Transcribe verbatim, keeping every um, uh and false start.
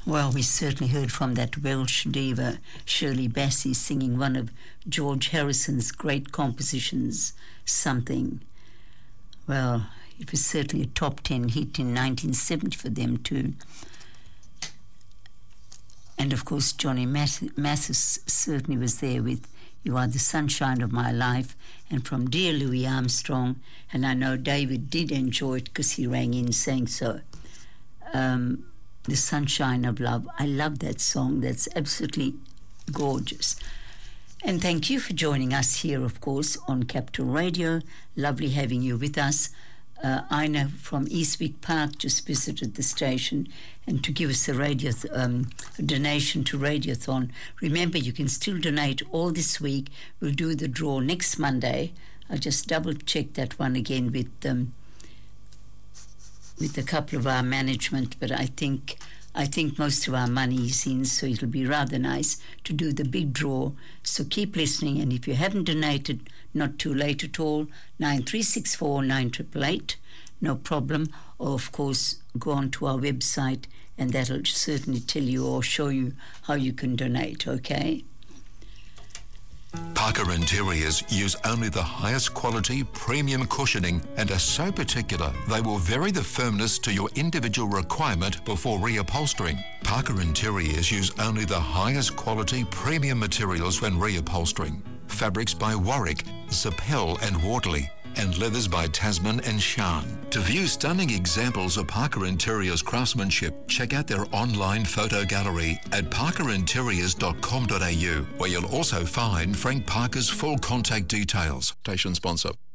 Well, we certainly heard from that Welsh diva, Shirley Bassey, singing one of George Harrison's great compositions, Something. Well, it was certainly a top ten hit in nineteen seventy for them too. And of course, Johnny Mathis certainly was there with You Are the Sunshine of My Life, and from Dear Louis Armstrong, and I know David did enjoy it because he rang in saying so. Um, The Sunshine of Love. I love that song. That's absolutely gorgeous. And thank you for joining us here, of course, on Capital Radio. Lovely having you with us. Uh, Ina from Eastwick Park just visited the station and to give us a radio th- um, a donation to Radiothon. Remember, you can still donate all this week. We'll do the draw next Monday. I'll just double check that one again with um, with a couple of our management, but I think I think most of our money is in, so it'll be rather nice to do the big draw. So keep listening, and if you haven't donated, not too late at all, nine three six four nine eight eight eight, no problem. Or, of course, go on to our website, and that'll certainly tell you or show you how you can donate, okay? Parker Interiors use only the highest quality premium cushioning and are so particular they will vary the firmness to your individual requirement before reupholstering. Parker Interiors use only the highest quality premium materials when reupholstering. Fabrics by Warwick, Zappel and Wardley, and leathers by Tasman and Shan. To view stunning examples of Parker Interiors craftsmanship, check out their online photo gallery at parker interiors dot com dot a u, where you'll also find Frank Parker's full contact details. Station sponsor.